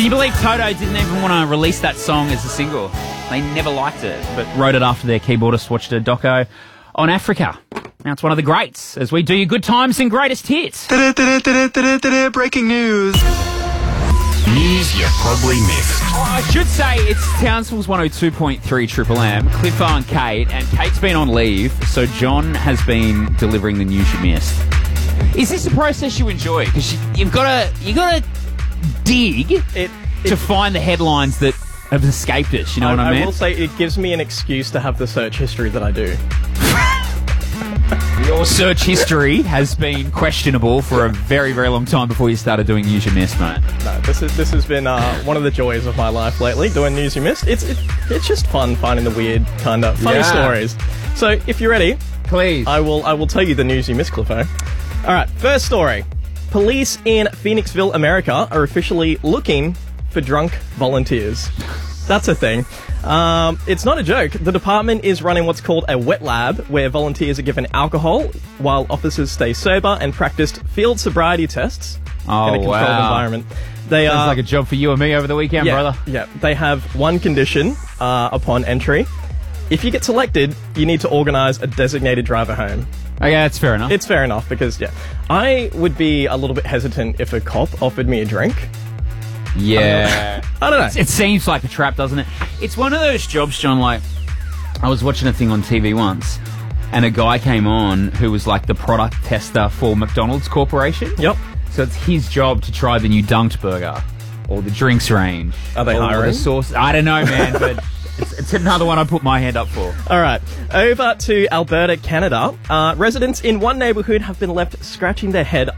Can you believe Toto didn't even want to release that song as a single? They never liked it, but wrote it after their keyboardist watched a doco on Africa. Now it's one of the greats, as we do your good times and greatest hits. Breaking news. News you probably missed. I should say it's Townsville's 102.3 Triple M, Cliffo and Kate, and Kate's been on leave, so John has been delivering the news you missed. Is this a process you enjoy? Because you've got to dig to find the headlines that have escaped us, you know what I mean? I will say it gives me an excuse to have the search history that I do. Your search history has been questionable for a very, very long time before you started doing News You Missed, mate. No, this has been one of the joys of my life lately, doing News You Missed. It's just fun finding the weird, kind of funny stories. So, if you're ready, please, I will tell you the News You Missed, Cliffo. All right, first story. Police in Phoenixville, America are officially looking for drunk volunteers. That's a thing. It's not a joke. The department is running what's called a wet lab, where volunteers are given alcohol while officers stay sober and practiced field sobriety tests in a controlled environment. Sounds like a job for you and me over the weekend, brother. Yeah, they have one condition upon entry. If you get selected, you need to organise a designated driver home. Okay, that's fair enough. It's fair enough because, I would be a little bit hesitant if a cop offered me a drink. Yeah. I don't know. It seems like a trap, doesn't it? It's one of those jobs, John, like, I was watching a thing on TV once, and a guy came on who was like the product tester for McDonald's Corporation. Yep. So it's his job to try the new Dunked burger or the drinks range. Are they hiring? The sauce. I don't know, man, but it's another one I put my hand up for. All right. Over to Alberta, Canada. Residents in one neighbourhood have been left scratching their head